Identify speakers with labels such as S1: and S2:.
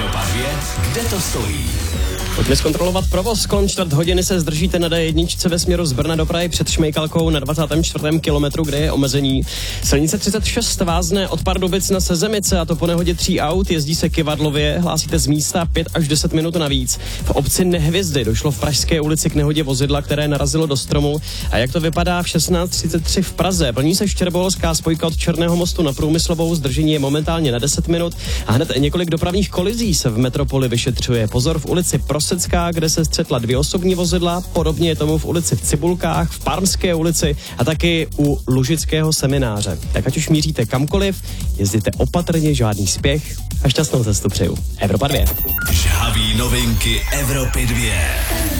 S1: Evropa 2, kde to stojí?
S2: Pojďme zkontrolovat provoz. Kolem 4 hodiny se zdržíte na D1 ve směru z Brna do Prahy před Šmejkalkou na 24. kilometru, kde je omezení. Silnice 36 vázne od Pardubic na Sezemice, a to po nehodě 3 aut. Jezdí se kyvadlově, hlásíte z místa 5 až 10 minut navíc. V obci Nehvězdy došlo v Pražské ulici k nehodě vozidla, které narazilo do stromu. A jak to vypadá v 16:33 v Praze? Plní se štěrboholská spojka od Černého mostu na Průmyslovou, zdržení je momentálně na 10 minut a hned několik dopravních kolizí se v metropoli vyšetřuje. Pozor v ulici Prosecká, kde se střetla 2 osobní vozidla, podobně je tomu v ulici v Cibulkách, v Parmské ulici a taky u Lužického semináře. Tak ať už míříte kamkoliv, jezděte opatrně, žádný spěch a šťastnou cestu přeju. Evropa 2.
S1: Žhaví novinky Evropy 2.